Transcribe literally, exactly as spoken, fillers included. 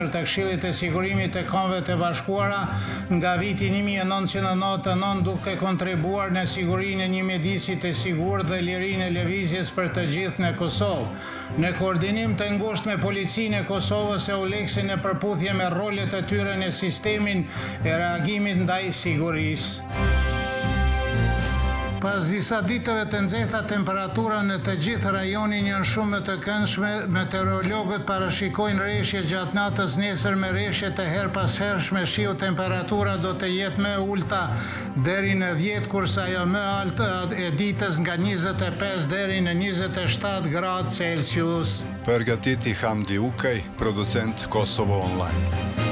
të Këshillit të Sigurimit të Kombeve të Bashkuara nga viti një mijë e nëntëqind e nëntëdhjetë e nëntë duke kontribuar në sigurinë e një mjedisi të sigurt dhe lirinë e lëvizjes për të gjithë në Kosovë. Në koordinim të ngushtë me policinë e Kosovës e uleksin në përputhje me rolet e tyre në sistemin e reagimit ndaj sigurisë. Pas disa ditëve të nxehta, temperatura në të gjithë rajonin janë shumë të këndshme. Meteorologët parashikojnë rreshje gjatë natës nesër me rreshje të her pas hershme. Shiu temperatura do të jetë më e ulta deri në dhjetë, kurse ajo më e alta e ditës nga njëzet e pesë deri në njëzet e shtatë gradë Celsius. Përgatiti Hamdi Ukaj, producent Kosovo Online.